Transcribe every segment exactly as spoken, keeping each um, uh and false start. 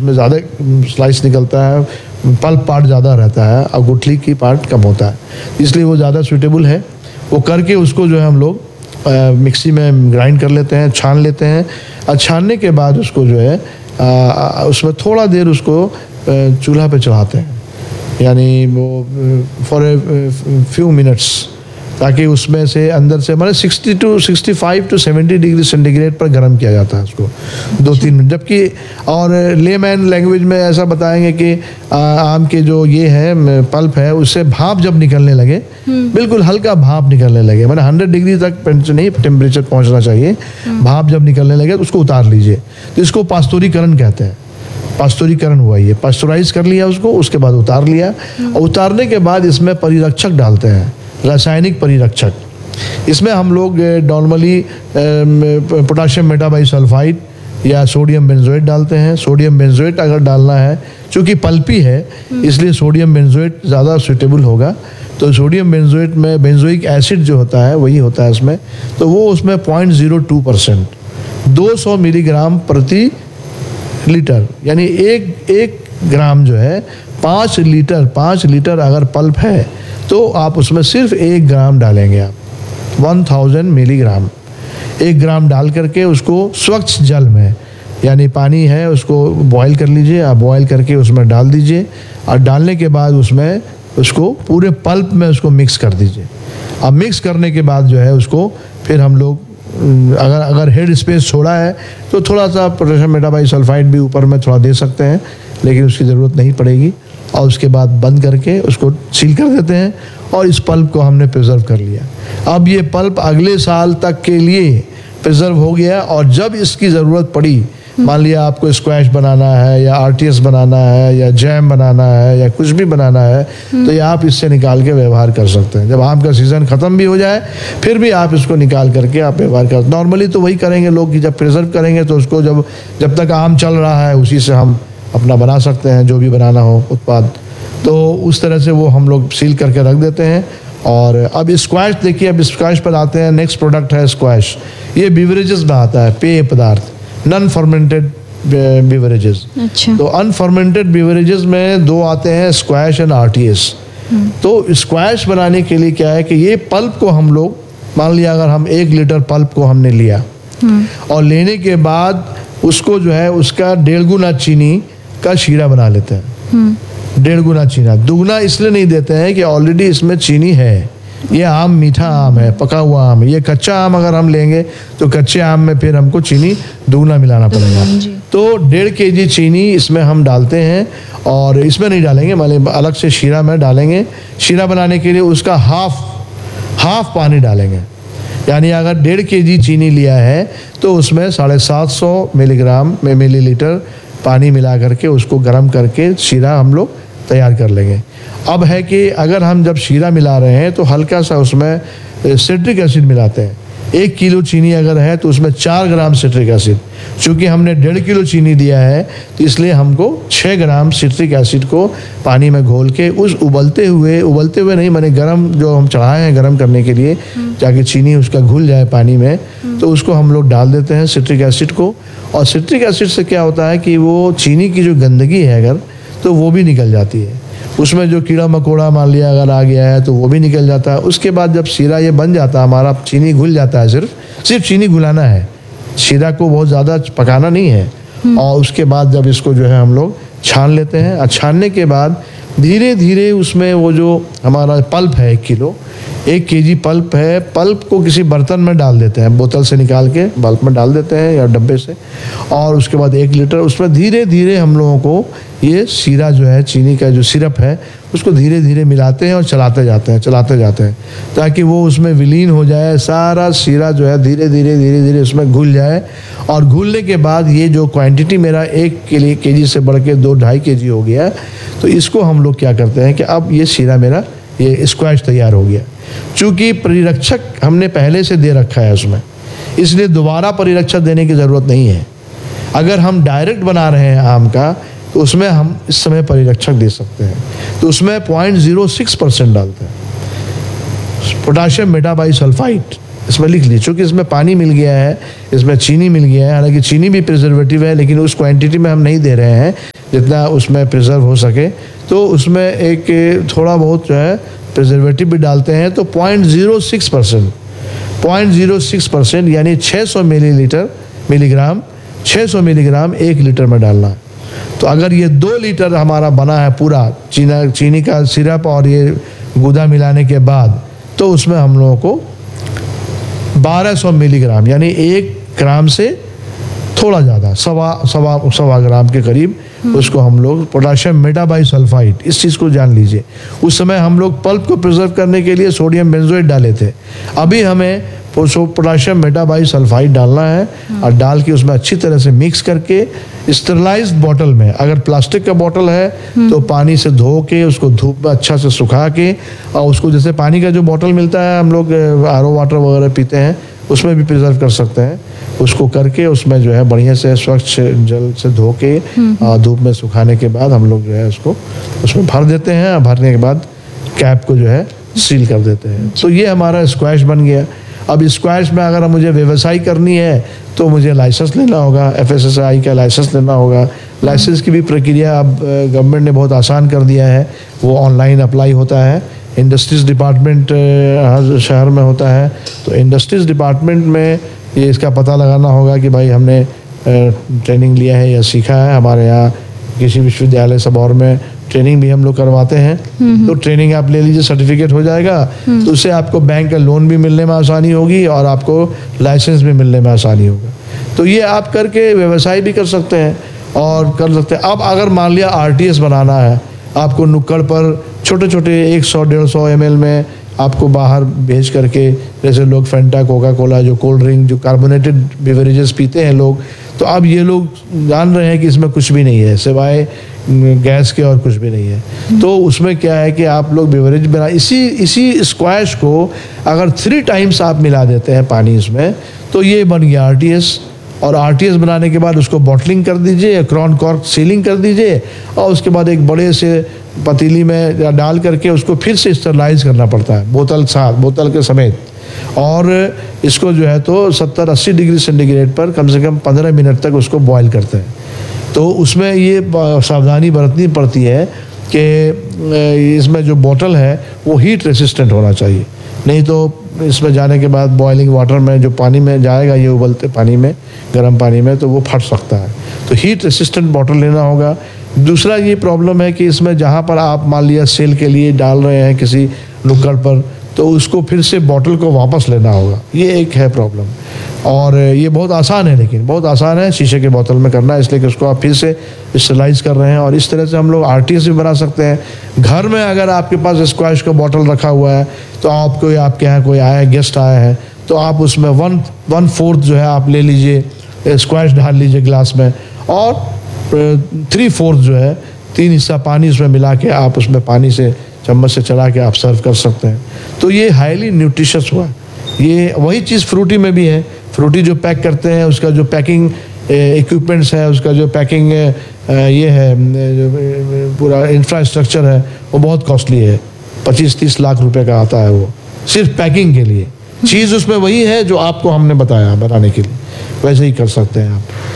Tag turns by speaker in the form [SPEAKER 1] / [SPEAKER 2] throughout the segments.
[SPEAKER 1] उसमें ज़्यादा स्लाइस निकलता है, पल्प पार्ट ज़्यादा रहता है और गुठली की पार्ट कम होता है, इसलिए वो ज़्यादा सूटेबल है। वो करके उसको जो है हम लोग मिक्सी में ग्राइंड कर लेते हैं, छान लेते हैं और छानने के बाद उसको जो है आ, उसमें थोड़ा देर उसको चूल्हा पे चढ़ाते हैं, यानी वो फॉर ए फ्यू मिनट्स, ताकि उसमें से अंदर से मतलब sixty two sixty five to seventy degree centigrade पर गर्म किया जाता है उसको दो तीन मिनट। जबकि और लेमैन लैंग्वेज में ऐसा बताएंगे कि आ, आम के जो ये है पल्प है उससे भाप जब निकलने लगे, बिल्कुल हल्का भाप निकलने लगे, मतलब हंड्रेड डिग्री तक नहीं टेम्परेचर पहुंचना चाहिए, भाप जब निकलने लगे तो उसको उतार लीजिए। तो इसको पास्तुरीकरण कहते हैं, पास्तुरीकरण हुआ, ये पास्चुराइज कर लिया उसको, उसके बाद उतार लिया और उतारने के बाद इसमें परिरक्षक डालते हैं, रासायनिक परिरक्षक। इसमें हम लोग नॉर्मली पोटाशियम मेटाबाइसल्फाइड या सोडियम बेंजोएट डालते हैं। सोडियम बेंजोएट अगर डालना है, चूँकि पल्पी है इसलिए सोडियम बेंजोएट ज़्यादा सूटेबल होगा। तो सोडियम बेंजोएट में बेंजोइक एसिड जो होता है वही होता है इसमें, तो वो उसमें पॉइंट ज़ीरो टू परसेंट दो सौ मिलीग्राम प्रति लीटर, यानी एक एक ग्राम जो है पाँच लीटर पाँच लीटर अगर पल्प है तो आप उसमें सिर्फ एक ग्राम डालेंगे, आप वन थाउजेंड मिलीग्राम एक ग्राम डाल करके उसको स्वच्छ जल में, यानी पानी है उसको बॉईल कर लीजिए, आप बॉईल करके उसमें डाल दीजिए और डालने के बाद उसमें उसको पूरे पल्प में उसको मिक्स कर दीजिए। अब मिक्स करने के बाद जो है उसको फिर हम लोग अगर अगर हेड स्पेस छोड़ा है तो थोड़ा सा पोटेशियम मेटाबाइसल्फाइड भी ऊपर में थोड़ा दे सकते हैं, लेकिन उसकी ज़रूरत नहीं पड़ेगी। और उसके बाद बंद करके उसको सील कर देते हैं और इस पल्प को हमने प्रिजर्व कर लिया। अब ये पल्प अगले साल तक के लिए प्रिजर्व हो गया और जब इसकी ज़रूरत पड़ी, मान लिया आपको स्क्वैश बनाना है या आरटीएस बनाना है या जैम बनाना है या कुछ भी बनाना है, तो ये आप इससे निकाल के व्यवहार कर सकते हैं। जब आम का सीज़न ख़त्म भी हो जाए फिर भी आप इसको निकाल करके आप व्यवहार कर। नॉर्मली तो वही करेंगे लोग कि जब प्रिजर्व करेंगे तो उसको जब जब तक आम चल रहा है उसी से हम अपना बना सकते हैं जो भी बनाना हो उत्पाद, तो उस तरह से वो हम लोग सील करके रख देते हैं। और अब स्क्वैश देखिए, अब स्क्वैश पर आते हैं। नेक्स्ट प्रोडक्ट है स्क्वैश। ये बिवरेजेस में आता है, पेय पदार्थ, नॉन फर्मेंटेड बिवरेजेस।
[SPEAKER 2] अच्छा।
[SPEAKER 1] तो अनफर्मेंटेड बिवरेजेस में दो आते हैं, स्क्वैश एंड आरटीएस। तो स्क्वैश बनाने के लिए क्या है कि ये पल्प को हम लोग, मान लिया अगर हम एक लीटर पल्प को हमने लिया और लेने के बाद उसको जो है उसका डेढ़ गुना चीनी का शीरा बना लेते हैं। डेढ़ गुना चीना, दुगना इसलिए नहीं देते हैं कि ऑलरेडी इसमें चीनी है, ये आम मीठा आम है, पका हुआ आम है। ये कच्चा आम अगर हम लेंगे तो कच्चे आम में फिर हमको चीनी दुगना मिलाना पड़ेगा। तो डेढ़ के जी चीनी इसमें हम डालते हैं और इसमें नहीं डालेंगे, मतलब अलग से शीरा में डालेंगे। शीरा बनाने के लिए उसका हाफ हाफ पानी डालेंगे, यानी अगर डेढ़ के जी चीनी लिया है तो उसमें साढ़े सात सौ मिलीग्राम में मिलीलीटर पानी मिला करके उसको गर्म करके शीरा हम लोग तैयार कर लेंगे। अब है कि अगर हम जब शीरा मिला रहे हैं तो हल्का सा उसमें सिट्रिक एसिड मिलाते हैं। एक किलो चीनी अगर है तो उसमें चार ग्राम सिट्रिक एसिड, चूँकि हमने डेढ़ किलो चीनी दिया है तो इसलिए हमको छः ग्राम सिट्रिक एसिड को पानी में घोल के उस उबलते हुए उबलते हुए नहीं माने गरम जो हम चढ़ाए हैं गरम करने के लिए, ताकि चीनी उसका घुल जाए पानी में, तो उसको हम लोग डाल देते हैं सिट्रिक एसिड को। और सिट्रिक एसिड से क्या होता है कि वो चीनी की जो गंदगी है अगर, तो वो भी निकल जाती है। उसमें जो कीड़ा मकोड़ा मान लिया अगर आ गया है तो वो भी निकल जाता है। उसके बाद जब शीरा ये बन जाता है हमारा, चीनी घुल जाता है, सिर्फ सिर्फ चीनी घुलाना है, शीरा को बहुत ज़्यादा पकाना नहीं है। और उसके बाद जब इसको जो है हम लोग छान लेते हैं और छानने के बाद धीरे धीरे उसमें वो जो हमारा पल्प है, एक किलो एक केजी पल्प है, पल्प को किसी बर्तन में डाल देते हैं, बोतल से निकाल के बल्ब में डाल देते हैं या डब्बे से। और उसके बाद एक लीटर उसमें धीरे धीरे हम लोगों को ये शीरा जो है, चीनी का जो सिरप है, उसको धीरे धीरे मिलाते हैं और चलाते जाते हैं चलाते जाते हैं ताकि वो उसमें विलीन हो जाए। सारा शीरा जो है धीरे धीरे धीरे धीरे उसमें घुल जाए। और घुलने के बाद ये जो क्वांटिटी मेरा एक के लिए के जी से बढ़ के दो ढाई के जी हो गया, तो इसको हम लोग क्या करते हैं कि अब ये शीरा मेरा ये स्क्वैश तैयार हो गया। चूँकि परिरक्षक हमने पहले से दे रखा है उसमें, इसलिए दोबारा परिरक्षक देने की ज़रूरत नहीं है। अगर हम डायरेक्ट बना रहे हैं आम का तो उसमें हम इस समय परिरक्षक दे सकते हैं। तो उसमें पॉइंट ज़ीरो सिक्स परसेंट डालते हैं पोटाशियम मेटाबाइसल्फाइड, इसमें लिख लीजिए। चूँकि इसमें पानी मिल गया है, इसमें चीनी मिल गया है, हालांकि चीनी भी प्रिजर्वेटिव है लेकिन उस क्वांटिटी में हम नहीं दे रहे हैं, जितना उसमें प्रिजर्व हो सके। तो उसमें एक थोड़ा बहुत जो है प्रिजर्वेटिव भी डालते हैं, तो point zero six percent point zero six percent यानी छः सौ मिलीलीटर मिलीग्राम छः सौ मिलीग्राम एक लीटर में डालना है। तो अगर ये दो लीटर हमारा बना है पूरा चीना चीनी का सिरप और ये गूदा मिलाने के बाद, तो उसमें हम लोगों को बारह सौ मिलीग्राम यानी एक ग्राम से थोड़ा ज़्यादा सवा सवा सवा ग्राम के करीब उसको हम लोग पोटाशियम मेटाबाइसल्फाइड, इस चीज़ को जान लीजिए। उस समय हम लोग पल्प को प्रिजर्व करने के लिए सोडियम बेंजोएट डाले थे, अभी हमें पोटाशियम मेटाबाइसल्फाइड डालना है और डाल के उसमें अच्छी तरह से मिक्स करके स्टेरलाइज्ड बॉटल में, अगर प्लास्टिक का बॉटल है तो पानी से धो के उसको धूप में अच्छा से सुखा के, और उसको जैसे पानी का जो बॉटल मिलता है हम लोग आर ओ वाटर वगैरह पीते हैं उसमें भी प्रिजर्व कर सकते हैं, उसको करके उसमें जो है बढ़िया से स्वच्छ जल से धो के धूप में सुखाने के बाद हम लोग जो है उसको उसमें भर देते हैं, और भरने के बाद कैप को जो है सील कर देते हैं। तो ये हमारा स्क्वैश बन गया। अब स्क्वैश में अगर मुझे व्यवसाय करनी है तो मुझे लाइसेंस लेना होगा, एफ एस एस आई का लाइसेंस लेना होगा। लाइसेंस की भी प्रक्रिया अब गवर्नमेंट ने बहुत आसान कर दिया है, वो ऑनलाइन अप्लाई होता है। इंडस्ट्रीज़ डिपार्टमेंट हर शहर में होता है, तो इंडस्ट्रीज़ डिपार्टमेंट में ये इसका पता लगाना होगा कि भाई हमने ट्रेनिंग लिया है या सीखा है। हमारे यहाँ किसी विश्वविद्यालय सब और में ट्रेनिंग भी हम लोग करवाते हैं, तो ट्रेनिंग आप ले लीजिए, सर्टिफिकेट हो जाएगा, तो उससे आपको बैंक का लोन भी मिलने में आसानी होगी और आपको लाइसेंस भी मिलने में आसानी होगा। तो ये आप करके व्यवसाय भी कर सकते हैं और कर सकते हैं। अब अगर मान लिया आर टी एस बनाना है, आपको नुक्कड़ पर छोटे छोटे एक सौ डेढ़ सौ एम एल में आपको बाहर भेज करके, जैसे लोग फेंटा, कोका कोला, जो कोल्ड ड्रिंक, जो कार्बोनेटेड बेवरेजेस पीते हैं लोग, तो अब ये लोग जान रहे हैं कि इसमें कुछ भी नहीं है सिवाय गैस के और कुछ भी नहीं है। तो उसमें क्या है कि आप लोग बेवरेज बना, इसी इसी स्क्वैश को अगर थ्री टाइम्स आप मिला देते हैं पानी इसमें, तो ये बन गया आर टी एस। और आर टी एस बनाने के बाद उसको बॉटलिंग कर दीजिए, क्रॉन कॉर्क सीलिंग कर दीजिए, और उसके बाद एक बड़े से पतीली में डाल करके उसको फिर से स्टरलाइज करना पड़ता है, बोतल साथ बोतल के समेत। और इसको जो है तो सत्तर अस्सी डिग्री सेंटीग्रेड पर कम से कम पंद्रह मिनट तक उसको बॉयल करते हैं। तो उसमें ये सावधानी बरतनी पड़ती है कि इसमें जो बोतल है वो हीट रेसिस्टेंट होना चाहिए, नहीं तो इसमें जाने के बाद बॉइलिंग वाटर में जो पानी में जाएगा, ये उबलते पानी में, गर्म पानी में, तो वो फट सकता है। तो हीट रेसिस्टेंट बॉटल लेना होगा। दूसरा ये प्रॉब्लम है कि इसमें जहाँ पर आप मान लिया सेल के लिए डाल रहे हैं किसी नुक्कड़ पर, तो उसको फिर से बॉटल को वापस लेना होगा, ये एक है प्रॉब्लम। और ये बहुत आसान है, लेकिन बहुत आसान है शीशे के बोतल में करना, इसलिए कि उसको आप फिर से स्टरलाइज कर रहे हैं। और इस तरह से हम लोग आर टी एस भी बना सकते हैं। घर में अगर आपके पास स्क्वैश का बॉटल रखा हुआ है, तो आपको आपके यहाँ कोई आया है, गेस्ट आया है, तो आप उसमें वन वन फोर्थ जो है आप ले लीजिए, स्क्वैश डाल लीजिए गिलास में, और थ्री फोर्थ जो है, तीन हिस्सा पानी उसमें मिला के आप उसमें पानी से चम्मच से चला के आप सर्व कर सकते हैं। तो ये हाईली न्यूट्रिशियस हुआ। ये वही चीज़ फ्रूटी में भी है। फ्रूटी जो पैक करते हैं, उसका जो पैकिंग इक्विपमेंट्स है, उसका जो पैकिंग ये है, जो पूरा इंफ्रास्ट्रक्चर है, वो बहुत कॉस्टली है, पच्चीस तीस लाख रुपए का आता है वो, सिर्फ पैकिंग के लिए। चीज़ उसमें वही है जो आपको हमने बताया बनाने के लिए, वैसे ही कर सकते हैं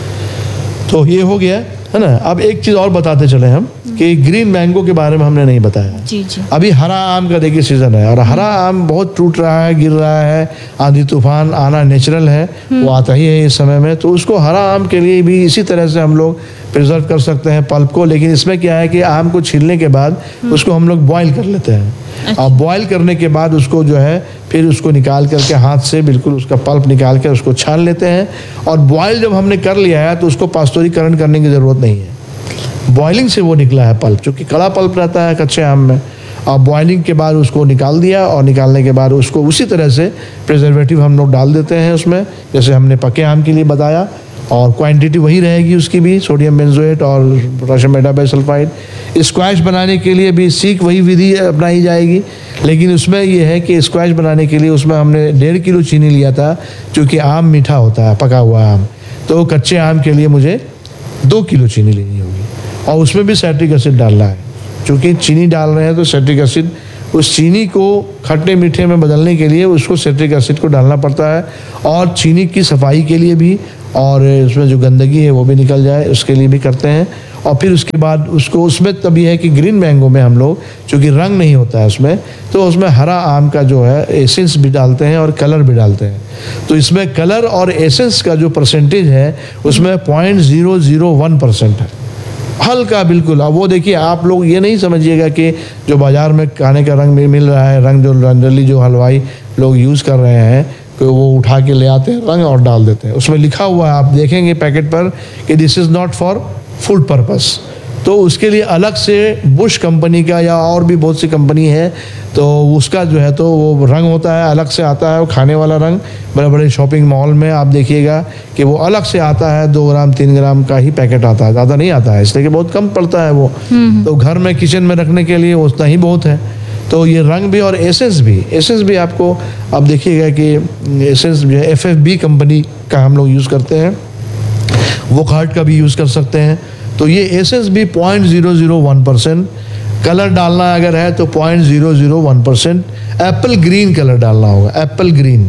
[SPEAKER 1] आप। तो ये हो गया है ना। अब एक चीज़ और बताते चले हम कि ग्रीन मैंगो के बारे में हमने नहीं बताया।
[SPEAKER 2] जी जी।
[SPEAKER 1] अभी हरा आम का देखिए सीजन है, और हरा आम बहुत टूट रहा है, गिर रहा है, आंधी तूफान आना नेचुरल है, वो आता ही है इस समय में। तो उसको हरा आम के लिए भी इसी तरह से हम लोग प्रिजर्व कर सकते हैं पल्प को। लेकिन इसमें क्या है कि आम को छीलने के बाद उसको हम लोग बॉयल कर लेते हैं।
[SPEAKER 2] अच्छा।
[SPEAKER 1] और बॉयल करने के बाद उसको जो है फिर उसको निकाल करके हाथ से बिल्कुल उसका पल्प निकाल के उसको छान लेते हैं। और बॉयल जब हमने कर लिया है तो उसको पास्टोरीकरण करने की ज़रूरत नहीं है, बॉइलिंग से वो निकला है पल्प, क्योंकि कड़ा पल्प रहता है कच्चे आम में। और बॉइलिंग के बाद उसको निकाल दिया, और निकालने के बाद उसको उसी तरह से प्रिजर्वेटिव हम लोग डाल देते हैं उसमें, जैसे हमने पके आम के लिए बताया। और क्वांटिटी वही रहेगी उसकी भी, सोडियम बेंजोएट और पोटेशियम मेटाबाइसल्फाइड। स्क्वैश बनाने के लिए भी सीख वही विधि अपनाई जाएगी, लेकिन उसमें यह है कि स्क्वैश बनाने के लिए उसमें हमने डेढ़ किलो चीनी लिया था, क्योंकि आम मीठा होता है, पका हुआ आम। तो कच्चे आम के लिए मुझे दो किलो चीनी लेनी होगी, और उसमें भी साइट्रिक एसिड डालना है। चूँकि चीनी डाल रहे हैं तो साइट्रिक एसिड, उस चीनी को खट्टे मीठे में बदलने के लिए उसको साइट्रिक एसिड को डालना पड़ता है। और चीनी की सफाई के लिए भी, और उसमें जो गंदगी है वो भी निकल जाए, उसके लिए भी करते हैं। और फिर उसके बाद उसको उसमें तभी है कि ग्रीन मैंगो में हम लोग चूँकि रंग नहीं होता है उसमें, तो उसमें हरा आम का जो है एसेंस भी डालते हैं और कलर भी डालते हैं। तो इसमें कलर और एसेंस का जो परसेंटेज है उसमें point zero zero one percent है, हल्का बिल्कुल। अब वो देखिए, आप लोग ये नहीं समझिएगा कि जो बाज़ार में खाने का रंग मिल रहा है, रंग जो जनरली जो हलवाई लोग यूज़ कर रहे हैं, कि वो उठा के ले आते हैं रंग और डाल देते हैं। उसमें लिखा हुआ है, आप देखेंगे पैकेट पर कि this is not for food purpose. तो उसके लिए अलग से बुश कंपनी का या और भी बहुत सी कंपनी है, तो उसका जो है तो वो रंग होता है, अलग से आता है वो खाने वाला रंग। बड़े बड़े शॉपिंग मॉल में आप देखिएगा कि वो अलग से आता है, दो ग्राम तीन ग्राम का ही पैकेट आता है, ज़्यादा नहीं आता है, इसलिए कि बहुत कम पड़ता है वो। तो घर में किचन में रखने के लिए उतना ही बहुत है। तो ये रंग भी और एसेंस भी एसेंस भी आपको आप देखिएगा कि एसेंस जो है एफ एफ बी कंपनी का हम लोग यूज़ करते हैं, वो कार्ड का भी यूज़ कर सकते हैं। तो ये एसेंस भी point zero zero one percent, colour डालना अगर है तो point zero zero one percent Apple green colour डालना होगा, Apple green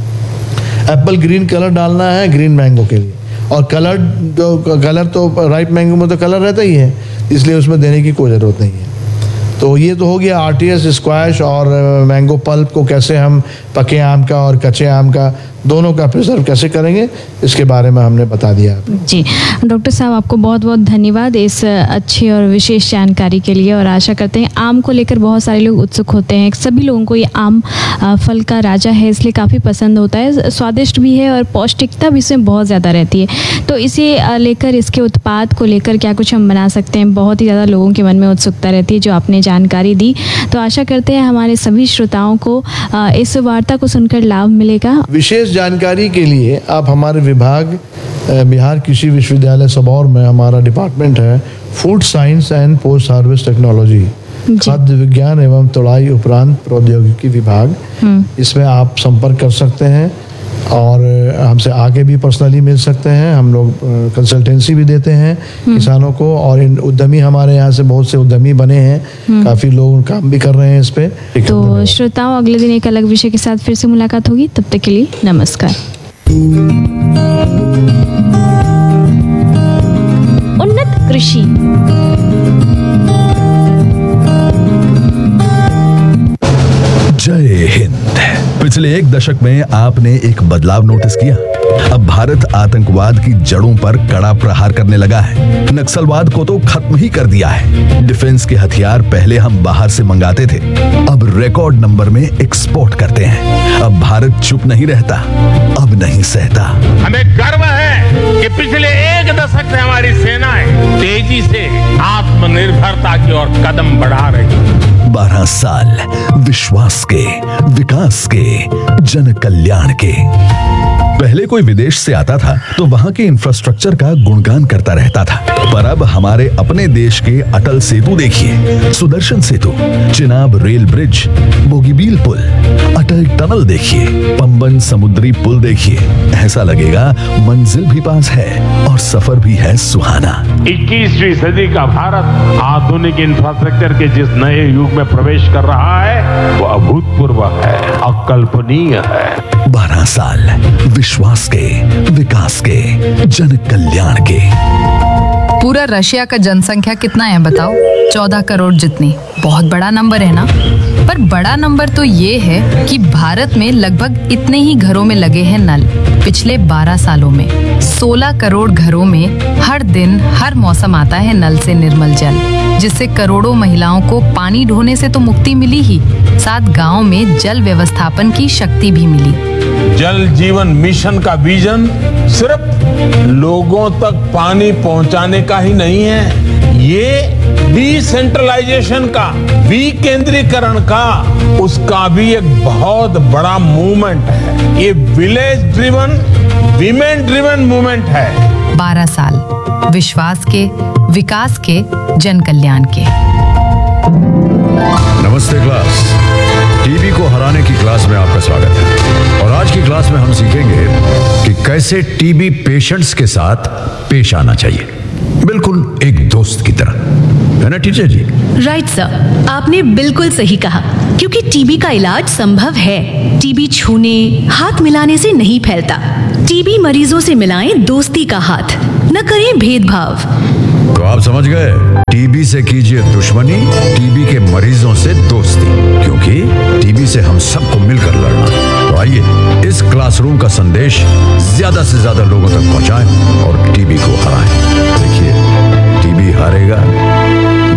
[SPEAKER 1] Apple green colour डालना है ग्रीन मैंगो के लिए। और कलर जो कलर तो राइप मैंगो में तो कलर रहता ही है, इसलिए उसमें देने की कोई ज़रूरत नहीं है। तो ये तो हो गया आर टी एस, स्क्वैश और मैंगो पल्प को कैसे हम पके आम का और कच्चे आम का दोनों का प्रिजर्व कैसे करेंगे, इसके बारे में हमने बता दिया।
[SPEAKER 2] जी डॉक्टर साहब, आपको बहुत बहुत धन्यवाद इस अच्छी और विशेष जानकारी के लिए। और आशा करते हैं आम को लेकर बहुत सारे लोग उत्सुक होते हैं, सभी लोगों को ये आम फल का राजा है, इसलिए काफ़ी पसंद होता है, स्वादिष्ट भी है और पौष्टिकता भी इसमें बहुत ज़्यादा रहती है। तो इसे लेकर, इसके उत्पाद को लेकर क्या कुछ हम बना सकते हैं, बहुत ही ज़्यादा लोगों के मन में उत्सुकता रहती है, जो आपने जानकारी दी। तो आशा करते हैं हमारे सभी श्रोताओं को इस वार्ता को सुनकर लाभ मिलेगा।
[SPEAKER 1] विशेष जानकारी के लिए आप हमारे विभाग बिहार कृषि विश्वविद्यालय सबौर में हमारा डिपार्टमेंट है food science and post harvest technology, खाद्य विज्ञान एवं तोड़ाई उपरांत प्रौद्योगिकी विभाग, इसमें आप संपर्क कर सकते हैं और हमसे आगे भी पर्सनली मिल सकते हैं। हम लोग कंसल्टेंसी भी देते हैं किसानों को, और इन उद्यमी हमारे यहाँ से बहुत से उद्यमी बने हैं, काफ़ी लोग काम भी कर रहे हैं इस पे।
[SPEAKER 2] तो श्रोताओं, अगले दिन एक अलग विषय के साथ फिर से मुलाकात होगी, तब तक के लिए नमस्कार। उन्नत कृषि।
[SPEAKER 3] जय हिंद। पिछले एक दशक में आपने एक बदलाव नोटिस किया। अब भारत आतंकवाद की जड़ों पर कड़ा प्रहार करने लगा है। नक्सलवाद को तो खत्म ही कर दिया है। डिफेंस के हथियार पहले हम बाहर से मंगाते थे, अब रिकॉर्ड नंबर में एक्सपोर्ट करते हैं। अब भारत चुप नहीं रहता, अब नहीं सहता।
[SPEAKER 4] हमें गर्व है कि पिछले एक दशक से हमारी सेनाएं तेजी से आत्मनिर्भरता की ओर कदम बढ़ा रही है।
[SPEAKER 3] बारह साल विश्वास के, विकास के, जन कल्याण के। पहले कोई विदेश से आता था तो वहाँ के इंफ्रास्ट्रक्चर का गुणगान करता रहता था, पर अब हमारे अपने देश के अटल सेतु देखिए, सुदर्शन सेतु, चिनाब रेल ब्रिज, बोगीबील पुल, अटल टनल देखिए, पंबन समुद्री पुल देखिए। ऐसा लगेगा मंजिल भी पास है और सफर भी है सुहाना।
[SPEAKER 4] इक्कीसवीं सदी का भारत आधुनिक इंफ्रास्ट्रक्चर के जिस नए युग में प्रवेश कर रहा है वो अभूतपूर्व है, अकल्पनीय है।
[SPEAKER 3] बारह साल विश्वास के, विकास के, जन कल्याण के।
[SPEAKER 5] पूरा रशिया का जनसंख्या कितना है बताओ? चौदह करोड़ जितनी। बहुत बड़ा नंबर है ना? पर बड़ा नंबर तो ये है कि भारत में लगभग इतने ही घरों में लगे हैं नल। पिछले बारह सालों में सोलह करोड़ घरों में हर दिन हर मौसम आता है नल से निर्मल जल, जिससे करोड़ों महिलाओं को पानी ढोने से तो मुक्ति मिली ही, साथ गांव में जल व्यवस्थापन की शक्ति भी मिली।
[SPEAKER 4] जल जीवन मिशन का विजन सिर्फ लोगों तक पानी पहुंचाने का ही नहीं है, ये डिसेंट्रलाइजेशन का, विकेंद्रीकरण का, उसका भी एक बहुत बड़ा मूवमेंट है। ये village driven, women driven movement है।
[SPEAKER 5] बारह साल विश्वास के, विकास के, जन कल्याण के।
[SPEAKER 6] नमस्ते क्लास, टीबी को हराने की क्लास में आपका स्वागत है। और आज की क्लास में हम सीखेंगे कि कैसे टीबी पेशेंट्स के साथ पेश आना चाहिए, बिल्कुल एक दोस्त की तरह, है ना टीचर जी?
[SPEAKER 7] राइट सर, आपने बिल्कुल सही कहा, क्योंकि टीबी का इलाज संभव है। टीबी छूने, हाथ मिलाने से नहीं फैलता। टीबी मरीजों से मिलाएं दोस्ती का हाथ, न करें भेदभाव।
[SPEAKER 6] जवाब समझ गए? टीबी से कीजिए दुश्मनी, टीबी के मरीजों से दोस्ती, क्योंकि टीबी से हम सबको मिलकर लड़ना। तो आइए इस क्लासरूम का संदेश ज्यादा से ज्यादा लोगों तक पहुंचाएं और टीबी को हराएं।